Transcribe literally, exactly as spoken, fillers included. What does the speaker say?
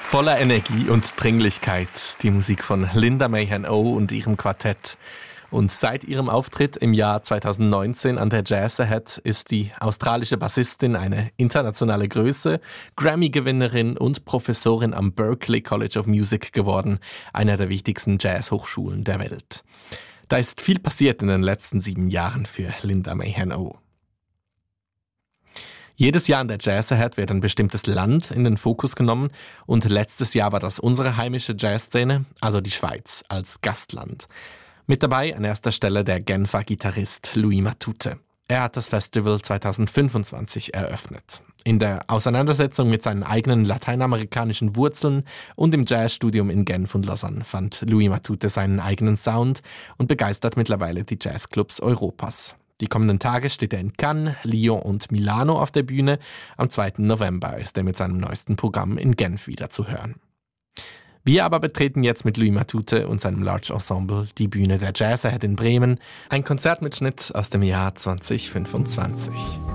Voller Energie und Dringlichkeit, die Musik von Linda Mahan-O und ihrem Quartett. Und seit ihrem Auftritt im Jahr zweitausendneunzehn an der Jazz Ahead ist die australische Bassistin eine internationale Größe, Grammy-Gewinnerin und Professorin am Berklee College of Music geworden, einer der wichtigsten Jazz-Hochschulen der Welt. Da ist viel passiert in den letzten sieben Jahren für Linda Mahan-O. Jedes Jahr an der Jazz Ahead wird ein bestimmtes Land in den Fokus genommen und letztes Jahr war das unsere heimische Jazzszene, also die Schweiz, als Gastland. Mit dabei an erster Stelle der Genfer Gitarrist Louis Matute. Er hat das Festival zweitausendfünfundzwanzig eröffnet. In der Auseinandersetzung mit seinen eigenen lateinamerikanischen Wurzeln und im Jazzstudium in Genf und Lausanne fand Louis Matute seinen eigenen Sound und begeistert mittlerweile die Jazzclubs Europas. Die kommenden Tage steht er in Cannes, Lyon und Milano auf der Bühne. Am zweiten November ist er mit seinem neuesten Programm in Genf wieder zu hören. Wir aber betreten jetzt mit Louis Matute und seinem Large Ensemble die Bühne der Jazz Ahead in Bremen. Ein Konzertmitschnitt aus dem Jahr zweitausendfünfundzwanzig.